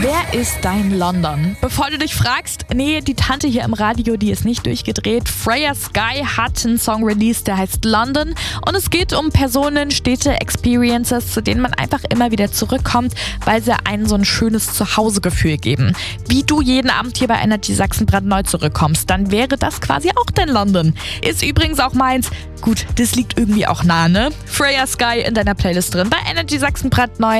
Wer ist dein London? Bevor du dich fragst, nee, die Tante hier im Radio, die ist nicht durchgedreht. Freya Sky hat einen Song released, der heißt London. Und es geht um Personen, Städte, Experiences, zu denen man einfach immer wieder zurückkommt, weil sie einen so ein schönes Zuhausegefühl geben. Wie du jeden Abend hier bei Energy Sachsen brandneu zurückkommst, dann wäre das quasi auch dein London. Ist übrigens auch meins. Gut, das liegt irgendwie auch nah, ne? Freya Sky in deiner Playlist drin bei Energy Sachsen brandneu.